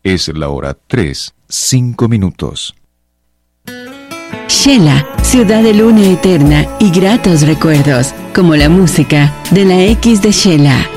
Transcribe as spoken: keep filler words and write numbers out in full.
Es la hora tres, cinco minutos. Shela, ciudad de luna eterna y gratos recuerdos, como la música de la X de Shela.